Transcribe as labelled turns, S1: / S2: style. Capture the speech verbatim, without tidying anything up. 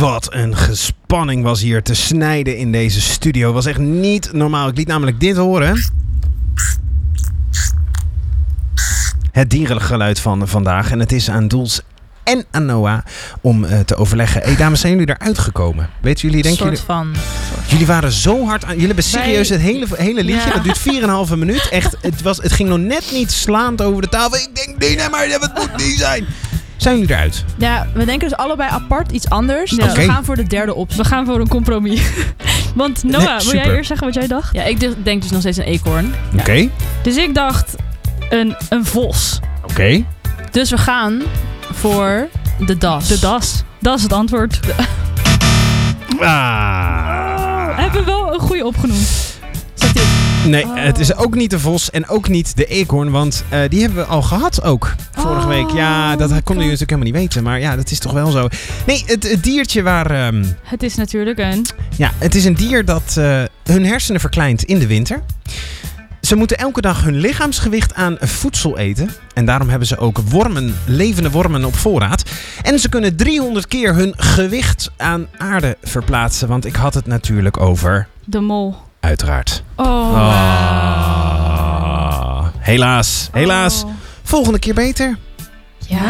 S1: Wat een gespanning was hier te snijden in deze studio. Was echt niet normaal. Ik liet namelijk dit horen. Het dierengeluid van vandaag. En het is aan Doels en aan Noah om uh, te overleggen. Hé hey, dames, zijn jullie eruit gekomen? Weten jullie, denk
S2: soort
S1: jullie?
S2: van.
S1: Jullie waren zo hard aan. Jullie hebben serieus
S2: Wij...
S1: het hele, hele liedje. Ja. Dat duurt vier en een halve minuut. Echt, het, was, het ging nog net niet slaand over de tafel. Ik denk, nee, nee, maar het moet niet zijn. Zijn jullie eruit?
S2: Ja, we denken dus allebei apart iets anders.
S3: Ja.
S2: Dus
S1: Okay.
S2: we gaan voor de derde optie.
S3: We gaan voor een compromis. Want Noah,
S1: Nee,
S3: wil
S1: super.
S3: jij eerst zeggen wat jij dacht?
S2: Ja, ik denk dus nog steeds een eekhoorn.
S1: Oké. Okay.
S3: Dus ik dacht een, een vos.
S1: Oké. Okay.
S2: Dus we gaan voor de das.
S3: De das. Dat is het antwoord.
S1: Ah.
S3: Hebben we wel een goede opgenoemd.
S2: Zegt u?
S1: Nee,
S2: Oh.
S1: het is ook niet de vos en ook niet de eekhoorn, want uh, die hebben we al gehad ook vorige
S2: Oh,
S1: week. Ja, dat konden jullie natuurlijk helemaal niet weten, maar ja, dat is toch wel zo. Nee, het, het diertje waar... Um,
S3: Het is natuurlijk een...
S1: Ja, het is een dier dat uh, hun hersenen verkleint in de winter. Ze moeten elke dag hun lichaamsgewicht aan voedsel eten. En daarom hebben ze ook wormen, levende wormen op voorraad. En ze kunnen driehonderd keer hun gewicht aan aarde verplaatsen. Want ik had het natuurlijk over...
S3: De mol.
S1: Uiteraard.
S3: Oh.
S1: Oh. Helaas, helaas.
S3: Oh.
S1: Volgende keer beter.